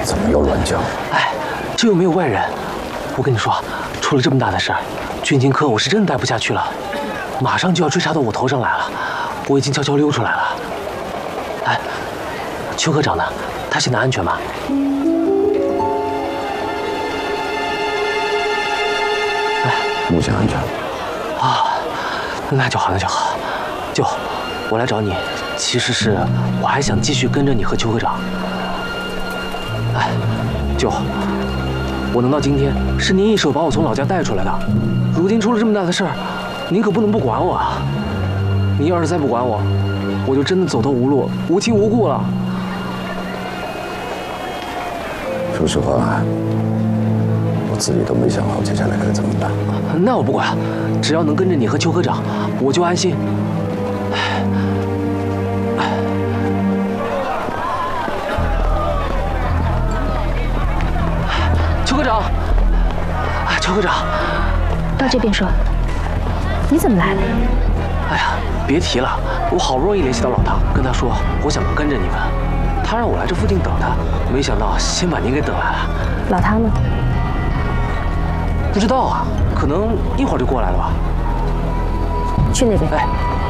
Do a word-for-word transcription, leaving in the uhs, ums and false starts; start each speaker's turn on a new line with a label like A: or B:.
A: 怎么又乱叫？
B: 哎，这又没有外人。我跟你说，出了这么大的事儿，军情科我是真的待不下去了，马上就要追查到我头上来了。我已经悄悄溜出来了。哎，邱科长呢？他现在安全吗？
A: 哎，目前安全。
B: 啊，那就好，那就好。舅，我来找你，其实是我还想继续跟着你和邱科长。哎，舅，我能到今天是您一手把我从老家带出来的，如今出了这么大的事儿，您可不能不管我啊！您要是再不管我，我就真的走投无路、无亲无故了。
A: 说实话，我自己都没想好接下来该怎么办。
B: 那我不管，只要能跟着你和邱科长，我就安心。邱科长，邱科长，
C: 到这边说，你怎么来了？
B: 哎呀，别提了，我好不容易联系到老唐，跟他说我想跟着你们，他让我来这附近等他，没想到先把您给等来了。
C: 老汤呢？
B: 不知道啊，可能一会儿就过来了吧。
C: 去那边。
B: 哎。